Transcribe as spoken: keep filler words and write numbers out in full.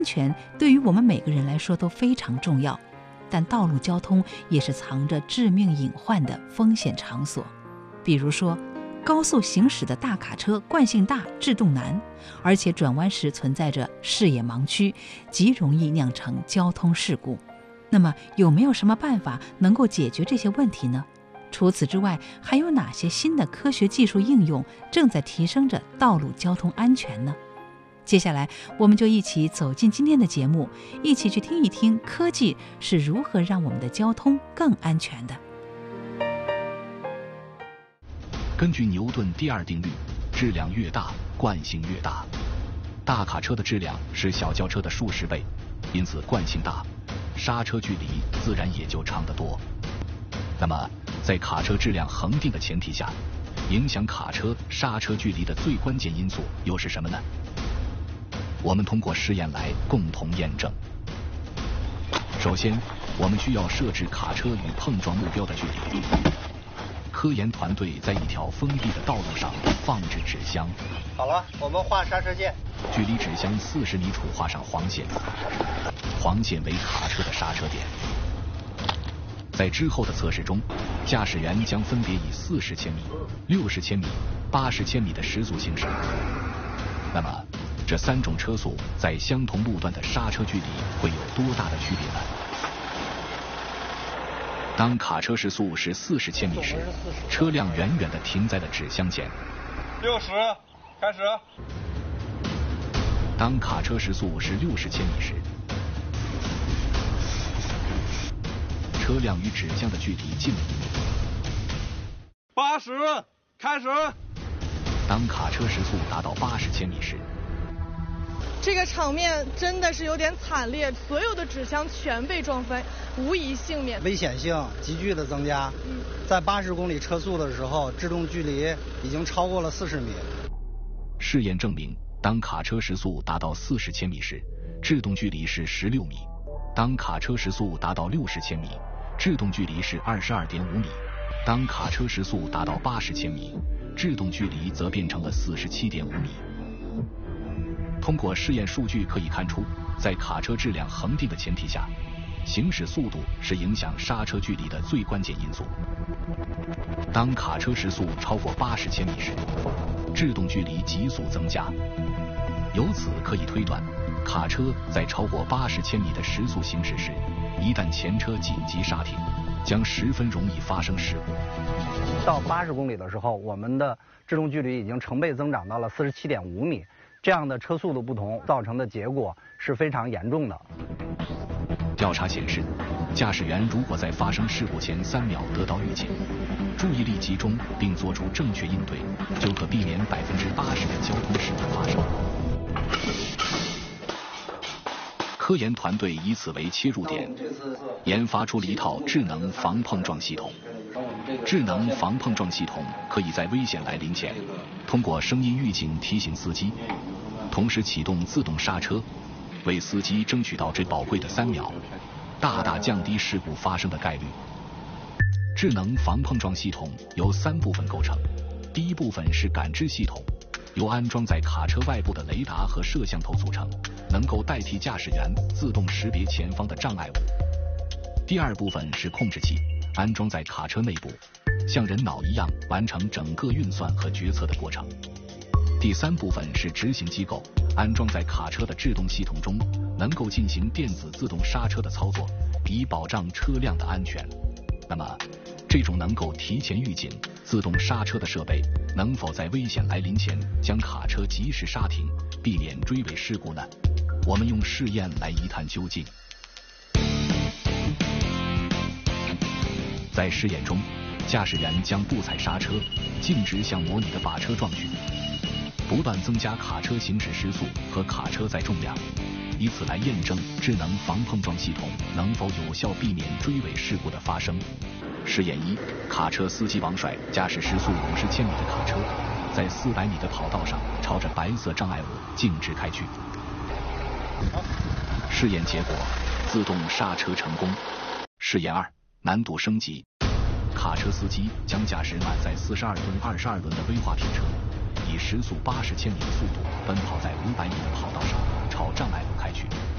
安全对于我们每个人来说都非常重要，但道路交通也是藏着致命隐患的风险场所。比如说，高速行驶的大卡车惯性大、制动难，而且转弯时存在着视野盲区，极容易酿成交通事故。那么，有没有什么办法能够解决这些问题呢？除此之外，还有哪些新的科学技术应用正在提升着道路交通安全呢？接下来，我们就一起走进今天的节目，一起去听一听科技是如何让我们的交通更安全的。 根据牛顿第二定律，质量越大，惯性越大。大卡车的质量是小轿车的数十倍，因此惯性大，刹车距离自然也就长得多。那么，在卡车质量恒定的前提下，影响卡车刹车距离的最关键因素又是什么呢？我们通过实验来共同验证。首先，我们需要设置卡车与碰撞目标的距离。科研团队在一条封闭的道路上放置纸箱。 好了，我们画刹车线。 距离纸箱四十米处画上黄线，黄线为卡车的刹车点。在之后的测试中，驾驶员将分别以四十千米、六十千米、八十千米的时速行驶。那么，这三种车速在相同路段的刹车距离会有多大的区别呢？当卡车时速是四十千米时，车辆远远地停在了纸箱前。 六十，开始。 当卡车时速是六十千米时，车辆与纸箱的距离近了一米。 八十，开始。 当卡车时速达到八十千米时， 这个场面真的是有点惨烈，所有的纸箱全被撞飞，无一幸免， 危险性急剧的增加。嗯、在八十公里车速的时候，制动距离已经超过了四十米。 试验证明，当卡车时速达到四十千米时，制动距离是十六米；当卡车时速达到六十千米，制动距离是二十二点五米；当卡车时速达到八十千米，制动距离则变成了四十七点五米。通过试验数据可以看出，在卡车质量恒定的前提下，行驶速度是影响刹车距离的最关键因素。当卡车时速超过八十千米时，制动距离急速增加。由此可以推断，卡车在超过八十千米的时速行驶时，一旦前车紧急刹停，将十分容易发生事故。 到八十公里的时候，我们的制动距离已经成倍增长到了四十七点五米。这样的车速的不同造成的结果是非常严重的。 调查显示，驾驶员如果在发生事故前三秒得到预警，注意力集中并做出正确应对，就可避免百分之八十的交通事故发生。科研团队以此为切入点，研发出了一套智能防碰撞系统。智能防碰撞系统可以在危险来临前，通过声音预警提醒司机，同时启动自动刹车，为司机争取到这宝贵的三秒，大大降低事故发生的概率。智能防碰撞系统由三部分构成，第一部分是感知系统，由安装在卡车外部的雷达和摄像头组成，能够代替驾驶员自动识别前方的障碍物。第二部分是控制器，安装在卡车内部，像人脑一样完成整个运算和决策的过程。第三部分是执行机构，安装在卡车的制动系统中，能够进行电子自动刹车的操作，以保障车辆的安全。那么，这种能够提前预警、自动刹车的设备，能否在危险来临前将卡车及时刹停，避免追尾事故呢？我们用试验来一探究竟。在试验中，驾驶员将不踩刹车，径直向模拟的靶车撞去，不断增加卡车行驶时速和卡车载重量，以此来验证智能防碰撞系统能否有效避免追尾事故的发生。试验一，卡车司机王帅驾驶时速五十千米的卡车，在四百米的跑道上朝着白色障碍物径直开去。试验结果，自动刹车成功。试验二，难度升级，卡车司机将驾驶满载四十二吨二十二轮的威化品车，以时速八十千米的速度奔跑在五百米的跑道上，朝障碍物开去。